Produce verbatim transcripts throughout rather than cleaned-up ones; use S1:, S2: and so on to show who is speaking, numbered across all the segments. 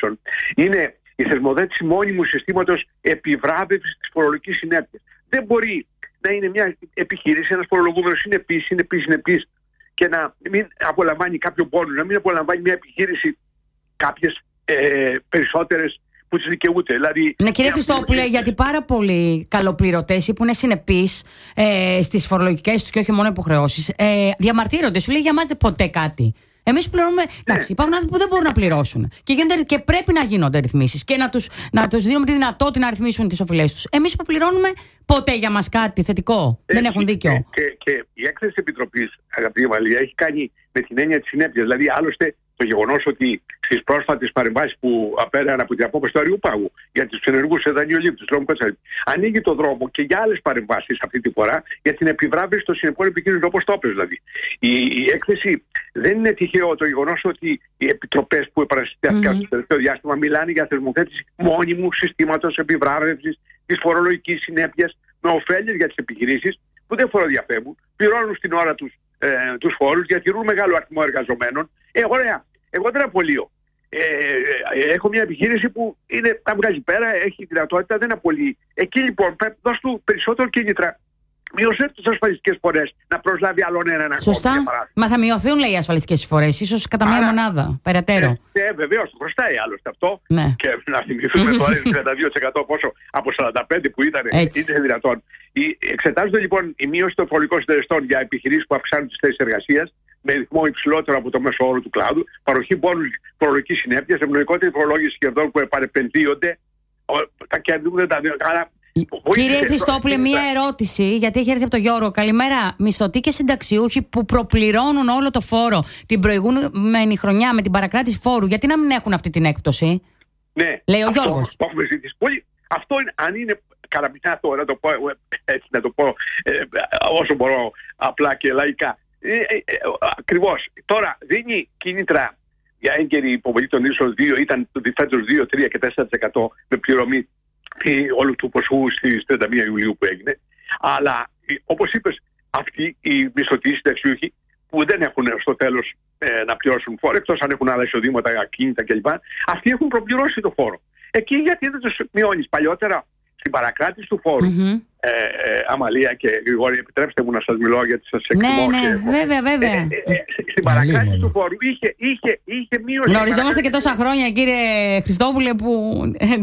S1: επιχειρήσεων είναι η θεσμοθέτηση μόνιμου συστήματος επιβράβευσης της φορολογικής συνέπειας. Δεν μπορεί να είναι μια επιχείρηση, ένας φορολογούμενος συνεπής, συνεπής, συνεπής και να μην απολαμβάνει κάποιο πόνο, να μην απολαμβάνει μια επιχείρηση κάποιες ε, περισσότερες που τις δικαιούται. Δηλαδή,
S2: ναι, κύριε Χριστόπουλε, γιατί πάρα πολλοί καλοπληρωτές που είναι συνεπείς ε, στις φορολογικές τους και όχι μόνο υποχρεώσεις, ε, διαμαρτύρονται. Σου λέει για μας δεν ποτέ κάτι. Εμείς πληρώνουμε. Εντάξει, ναι. Υπάρχουν άνθρωποι που δεν μπορούν να πληρώσουν. Και, γίνονται, και πρέπει να γίνονται ρυθμίσεις και να τους, να τους δίνουμε τη δυνατότητα να ρυθμίσουν τις οφειλές τους. Εμείς που πληρώνουμε ποτέ για μας κάτι θετικό. Ε, δεν έχουν δίκιο.
S1: Και, και, και η έκθεση της Επιτροπής, αγαπητή Μαλία, έχει κάνει με την έννοια της συνέπειας. Δηλαδή, άλλωστε, το γεγονός ότι στις πρόσφατες παρεμβάσεις που απέραν από την απόφαση του Αριουπάγου για τους ενεργούς δανειολήπτους, ανοίγει το δρόμο και για άλλες παρεμβάσεις αυτή τη φορά για την επιβράβευση των συνεπών επικίνδυνων, όπως το έπαιζε δηλαδή. Η, η έκθεση δεν είναι τυχαίο το γεγονός ότι οι επιτροπές που επανασυστήθηκαν mm-hmm. στο τελευταίο διάστημα μιλάνε για θεσμοθέτηση μόνιμου συστήματος επιβράβευσης της φορολογικής συνέπειας με ωφέλειες για τις επιχειρήσεις που δεν φοροδιαφεύγουν, πληρώνουν στην ώρα τους ε, τους φόρους, διατηρούν μεγάλο αριθμό εργαζομένων. Ε, ωραία. Εγώ δεν απολύω. Ε, ε, έχω μια επιχείρηση που είναι, τα βγάζει πέρα, έχει δυνατότητα, δεν απολύει. Εκεί λοιπόν πρέπει να δώσει του περισσότερο κίνητρα. Μειώσε τις ασφαλιστικές φορές να προσλάβει άλλον έναν.
S2: Σωστά. Μα θα μειωθούν, λέει, οι ασφαλιστικές φορές, ίσως κατά μία μονάδα, περαιτέρω.
S1: Ε, ε, βεβαίως, το χρωστάει άλλωστε αυτό.
S2: Ναι.
S1: Και να θυμηθούμε τώρα τριάντα δύο τοις εκατό πόσο από σαράντα πέντε που ήταν, είναι δυνατόν. Εξετάζονται λοιπόν η μείωση των φορολογικών συντελεστών για επιχειρήσεις που αυξάνουν τις θέσεις εργασίας με ρυθμό υψηλότερο από το μέσο όρο του κλάδου, παροχή πόνους φορολογικής συνέπειας, ευνοϊκότερη φορολόγηση κερδών που επανεπενδύονται. Τα κερδούν τα δύο.
S2: Κύριε Χριστόπουλε, μία ερώτηση, γιατί έχει έρθει από τον Γιώργο. Καλημέρα. Μισθωτοί και συνταξιούχοι που προπληρώνουν όλο το φόρο την προηγούμενη χρονιά με την παρακράτηση φόρου, γιατί να μην έχουν αυτή την έκπτωση?
S1: Ναι,
S2: λέει ο Γιώργος.
S1: Το έχουμε ζητήσει πολύ. Αυτό είναι, αν είναι καραμπινά τώρα, να το πω, έτσι, να το πω ε, όσο μπορώ απλά και λαϊκά. Ε, ε, ε, ακριβώς. Τώρα δίνει κίνητρα για έγκαιρη υποβολή των ίσων δύο, ήταν το φέτος δύο, τρία και τέσσερα τοις εκατό με πληρωμή όλου του ποσού στις τριάντα μία Ιουλίου που έγινε. Αλλά όπως είπες, αυτοί οι μισθωτοί συνταξιούχοι που δεν έχουν στο τέλος ε, να πληρώσουν φόρο, εκτός αν έχουν άλλα εισοδήματα, ακίνητα κλπ., αυτοί έχουν προπληρώσει το φόρο. Εκεί γιατί δεν τους μειώνεις? Παλιότερα στην παρακράτηση του φόρου, mm-hmm. ε, ε, Αμαλία και Γρηγόρη, επιτρέψτε μου να σας μιλώ γιατί σας εκτιμώ.
S2: Ναι, ναι, βέβαια, βέβαια. Ε, ε, ε,
S1: στην παρακράτηση του φόρου είχε, είχε, είχε μείωση.
S2: Γνωριζόμαστε και τόσα χρόνια, κύριε Χριστόπουλε, που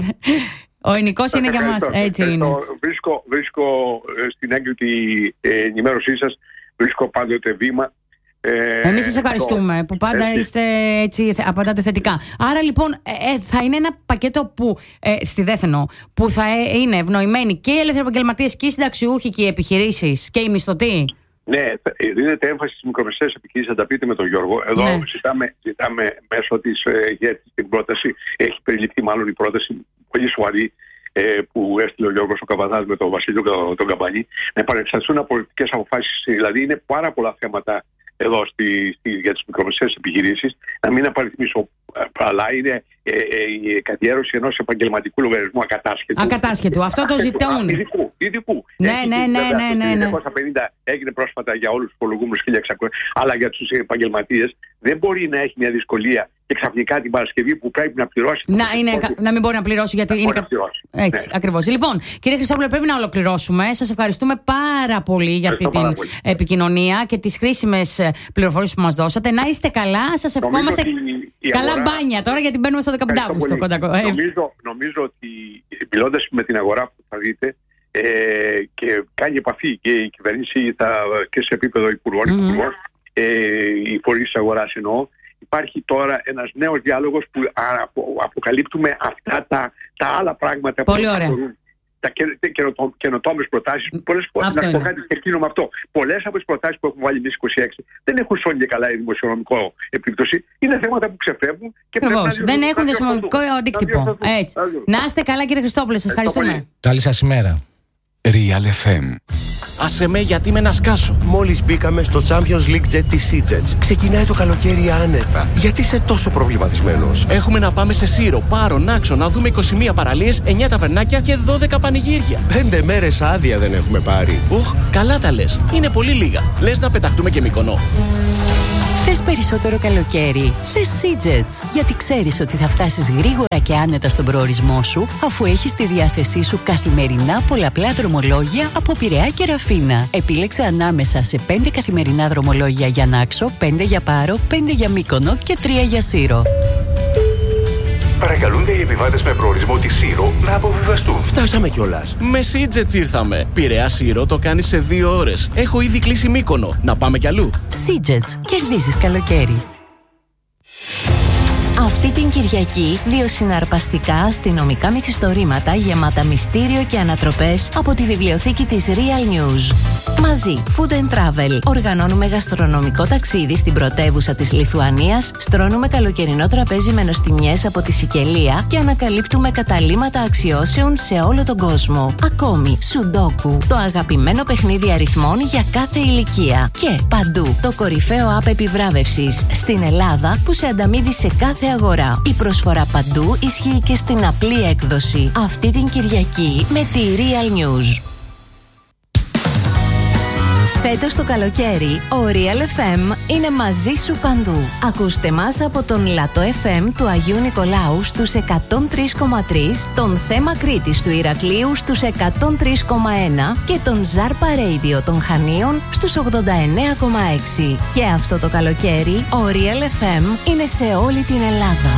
S2: ο εινικός είναι για μας. Έτσι είναι.
S1: Βρίσκω, βρίσκω στην έγκριτη ενημέρωσή σας, βρίσκω πάντοτε βήμα.
S2: Ε, Εμείς σας ευχαριστούμε που πάντα έτσι. είστε έτσι, απαντάτε θετικά. Άρα λοιπόν ε, θα είναι ένα πακέτο που, ε, στη Δέθενο, που θα ε, είναι ευνοημένοι και οι ελεύθεροι επαγγελματίες και οι συνταξιούχοι και οι επιχειρήσεις και οι μισθωτοί. Ναι,
S1: δίνεται έμφαση στις μικρομεσαίες επιχειρήσεις, θα τα πείτε με τον Γιώργο. Εδώ ναι. ζητάμε, ζητάμε μέσω της ε, ΓΕΤ την πρόταση, έχει περιληφθεί μάλλον η πρόταση πολύ σοβαρή ε, που έστειλε ο Γιώργος ο Καβαδάς με τον Βασίλειο και τον, τον Καμπανή, να επανεξεταστούν από πολιτικές αποφάσεις. Δηλαδή είναι πάρα πολλά θέματα εδώ στη, στη, για τις μικρομεσαίες επιχειρήσεις, να μην απαριθμίσω, αλλά είναι ε, ε, η καθιέρωση ενός επαγγελματικού λογαριασμού ακατάσχετου.
S2: Ακατάσχετου, αυτό το ζητούν.
S1: Ειδικού. ειδικού.
S2: Ναι, ναι, ναι, ναι, ναι, ναι.
S1: Το εννιακόσια πενήντα έγινε πρόσφατα για όλους τους φορολογούμενους χίλια εξακόσια, αλλά για τους επαγγελματίες δεν μπορεί να έχει μια δυσκολία και ξαφνικά την Παρασκευή που πρέπει να πληρώσει.
S2: Να, είναι, να μην μπορεί να πληρώσει γιατί
S1: να
S2: είναι.
S1: Να πληρώσει.
S2: Έτσι, ναι. Ακριβώς. Λοιπόν, κύριε Χριστόπουλε, πρέπει να ολοκληρώσουμε. Σας ευχαριστούμε πάρα πολύ για αυτή την πολύ. επικοινωνία και τις χρήσιμες πληροφορίες που μας δώσατε. Να είστε καλά. Σας ευχόμαστε καλά αγορά... μπάνια τώρα, γιατί μπαίνουμε στο δεκαπέντε Αυγούστου.
S1: Νομίζω, νομίζω ότι μιλώντας με την αγορά που θα δείτε ε, και κάνει επαφή και η κυβέρνηση θα, και σε επίπεδο υπουργών, mm-hmm. υπουργών ε, οι φορείς της αγοράς εννοώ. Υπάρχει τώρα ένας νέος διάλογος που αποκαλύπτουμε αυτά τα, τα άλλα πράγματα.
S2: Πολύ
S1: που
S2: ωραία.
S1: Τα καινοτόμες προτάσεις που πολλές φορές, να πω κάτι και εκείνο με αυτό, πολλές από τις προτάσεις που έχουμε βάλει εμείς είκοσι έξι δεν έχουν σώνει και καλά η δημοσιονομικό επίπτωση. Είναι θέματα που ξεφεύγουν και πρέπει να
S2: δεν έχουν δημοσιονομικό αντίκτυπο. Να είστε καλά, κύριε Χριστόπουλε, σας ευχαριστούμε.
S3: Καλή σας ημέρα.
S4: Real εφ εμ.
S5: Άσε με, γιατί με να σκάσω.
S4: Μόλις μπήκαμε στο Champions League Jet της SeaJets. Ξεκινάει το καλοκαίρι άνετα. Γιατί είσαι τόσο προβληματισμένος?
S5: Έχουμε να πάμε σε Σύρο, Πάρο, Νάξο, να δούμε είκοσι μία παραλίες, εννιά ταβερνάκια και δώδεκα πανηγύρια.
S4: Πέντε μέρες άδεια δεν έχουμε πάρει.
S5: Ουχ, καλά τα λες. Είναι πολύ λίγα. Λες να πεταχτούμε και Μυκονό.
S3: Θες περισσότερο καλοκαίρι? Θες Seajets. Γιατί ξέρεις ότι θα φτάσεις γρήγορα και άνετα στον προορισμό σου, αφού έχεις στη διάθεσή σου καθημερινά πολλαπλά δρομολόγια από Πειραιά και Ραφίνα. Επίλεξε ανάμεσα σε πέντε καθημερινά δρομολόγια για Νάξο, πέντε για Πάρο, πέντε για Μύκονο και τρία για Σύρο.
S4: Παρακαλούνται οι επιβάτες με προορισμό τη Σύρο να αποβιβαστούν. Φτάσαμε κιόλας.
S5: Με Seajets ήρθαμε. Πειραιά Σύρο το κάνει σε δύο ώρες. Έχω ήδη κλείσει Μύκονο. Να πάμε κι αλλού.
S3: Seajets. Κερδίζεις καλοκαίρι.
S6: Αυτή την Κυριακή, δύο συναρπαστικά αστυνομικά μυθιστορήματα γεμάτα μυστήριο και ανατροπές από τη βιβλιοθήκη της Real News. Μαζί, Food and Travel. Οργανώνουμε γαστρονομικό ταξίδι στην πρωτεύουσα της Λιθουανίας, στρώνουμε καλοκαιρινό τραπέζι με νοστιμιές από τη Σικελία και ανακαλύπτουμε καταλύματα αξιώσεων σε όλο τον κόσμο. Ακόμη, Σουντόκου, το αγαπημένο παιχνίδι αριθμών για κάθε ηλικία. Και παντού, το κορυφαίο app επιβράβευσης στην Ελλάδα που σε ανταμείβει σε κάθε αγορά. Η προσφορά παντού ισχύει και στην απλή έκδοση. Αυτή την Κυριακή με τη Real News. Φέτος το καλοκαίρι, ο Real εφ εμ είναι μαζί σου παντού. Ακούστε μας από τον Λατό εφ εμ του Αγίου Νικολάου στους εκατόν τρία κόμμα τρία, τον Θέμα Κρήτης του Ηρακλείου στους εκατόν τρία κόμμα ένα και τον Ζάρπα Radio των Χανίων στους ογδόντα εννέα κόμμα έξι. Και αυτό το καλοκαίρι, ο Real εφ εμ είναι σε όλη την Ελλάδα.